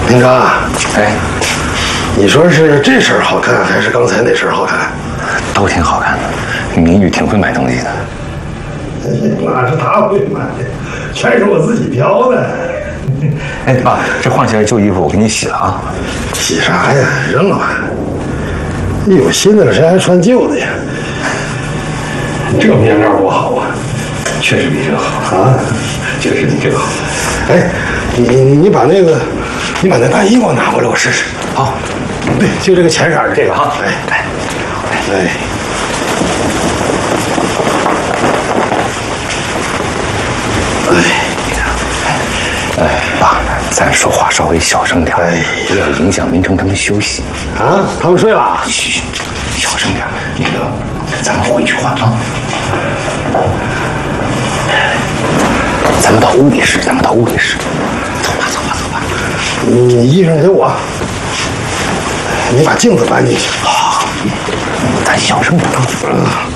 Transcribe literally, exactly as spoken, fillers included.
林刚， 哎， 你说是这身好看，还是刚才那身好看？ 都挺好看的。明玉挺会买东西的。 哪是他会买的，全是我自己挑的。 哎，爸，这换下来旧衣服我给你洗了啊。 洗啥呀？扔了吧。有新的了，谁还穿旧的呀？这面料多好啊！ 确实比这个好啊， 确实比这个好。 哎，你你你把那个，你把那大衣给我拿过来，我试试。 好， 对，就这个浅色的这个哈。 哎哎哎。 哎，爸，咱说话稍微小声点， 哎， 不要影响明成他们休息。 啊，他们睡了。 嘘，小声点。那个，咱们回去换啊。咱们到屋里试，咱们到屋里试。走吧，走吧，走吧。 你衣裳给我，你把镜子搬进去。 好，咱小声点啊。